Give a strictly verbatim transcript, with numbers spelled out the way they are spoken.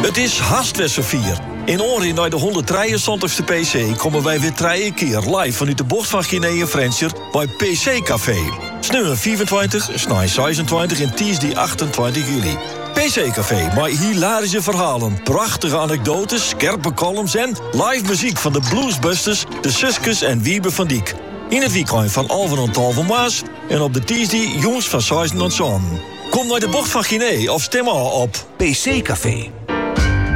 Het is Haastwester vier. In Oren naar de honderddrieëntwintigste P C komen wij weer drie keer live vanuit de bocht van Guinea en Frenscher bij P C Café. Sneuwen vierentwintig, snij zesentwintig en Tuesday achtentwintig juli. P C Café, maar hilarische verhalen, prachtige anekdotes, scherpe columns en live muziek van de Bluesbusters, de Suskes en Wiebe van Diek. In het weekend van Alphen en Tal van Maas en op de Tuesday jongens van zes tot zeven. Kom naar de bocht van Guinea of stem al op P C Café.